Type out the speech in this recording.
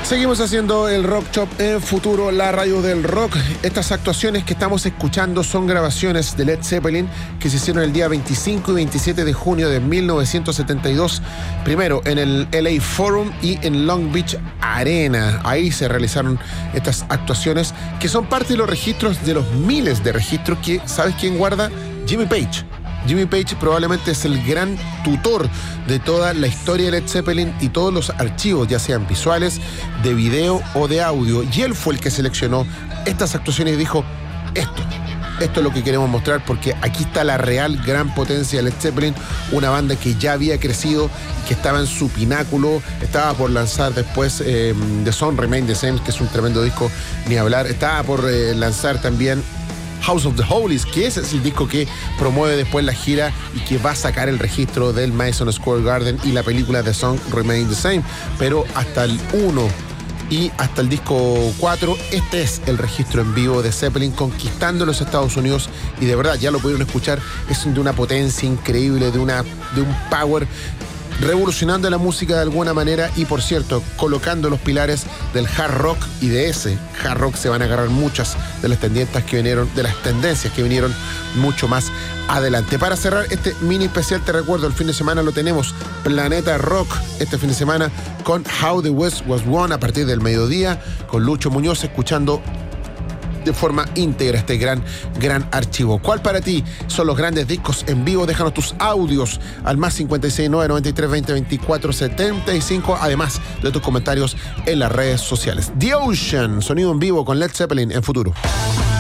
Seguimos haciendo el Rock Shop en Futuro, la radio del rock. Estas actuaciones que estamos escuchando son grabaciones de Led Zeppelin que se hicieron el día 25 y 27 de junio de 1972. Primero en el LA Forum y en Long Beach Arena. Ahí se realizaron estas actuaciones que son parte de los registros, de los miles de registros que, ¿sabes quién guarda? Jimmy Page. Jimmy Page probablemente es el gran tutor de toda la historia de Led Zeppelin y todos los archivos, ya sean visuales, de video o de audio. Y él fue el que seleccionó estas actuaciones y dijo, esto es lo que queremos mostrar, porque aquí está la real gran potencia de Led Zeppelin, una banda que ya había crecido, que estaba en su pináculo, estaba por lanzar después The Song Remains the Same, que es un tremendo disco, ni hablar, estaba por lanzar también House of the Holies, que ese es el disco que promueve después la gira y que va a sacar el registro del Madison Square Garden y la película The Song Remains the Same. Pero hasta el 1 y hasta el disco 4, este es el registro en vivo de Zeppelin conquistando los Estados Unidos, y de verdad, ya lo pudieron escuchar, es de una potencia increíble, de un power, revolucionando la música de alguna manera, y por cierto, colocando los pilares del hard rock, y de ese hard rock se van a agarrar muchas de las tendencias que vinieron mucho más adelante. Para cerrar este mini especial, te recuerdo, el fin de semana lo tenemos Planeta Rock, este fin de semana con How the West Was Won a partir del mediodía, con Lucho Muñoz escuchando de forma íntegra este gran archivo. ¿Cuál para ti son los grandes discos en vivo? Déjanos tus audios al más 569 93 20 24 75, además de tus comentarios en las redes sociales. The Ocean, sonido en vivo con Led Zeppelin en Futuro.